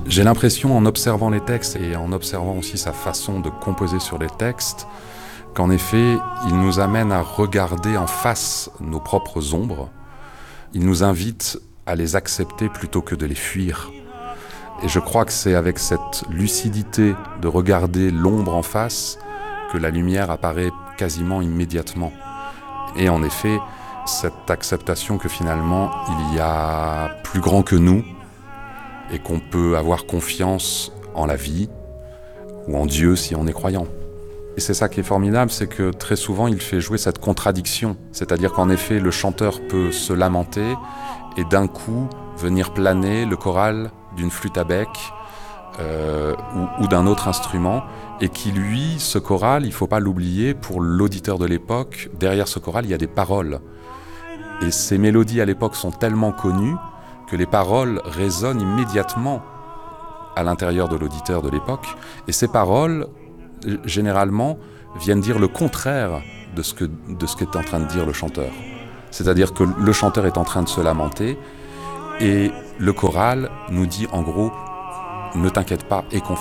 J'ai l'impression, en observant les textes et en observant aussi sa façon de composer sur les textes, qu'en effet, il nous amène à regarder en face nos propres ombres. Il nous invite à les accepter plutôt que de les fuir. Et je crois que c'est avec cette lucidité de regarder l'ombre en face que la lumière apparaît quasiment immédiatement. Et en effet, cette acceptation que finalement, il y a plus grand que nous et qu'on peut avoir confiance en la vie ou en Dieu si on est croyant. Et c'est ça qui est formidable, c'est que très souvent il fait jouer cette contradiction. C'est-à-dire qu'en effet, le chanteur peut se lamenter et d'un coup venir planer le choral d'une flûte à bec ou d'un autre instrument, et qui lui, ce choral, il ne faut pas l'oublier, pour l'auditeur de l'époque, derrière ce choral, il y a des paroles. Et ces mélodies à l'époque sont tellement connues que les paroles résonnent immédiatement à l'intérieur de l'auditeur de l'époque. Et ces paroles, généralement, viennent dire le contraire de ce qu'est en train de dire le chanteur. C'est-à-dire que le chanteur est en train de se lamenter et le choral nous dit en gros « ne t'inquiète pas, aie confiance ».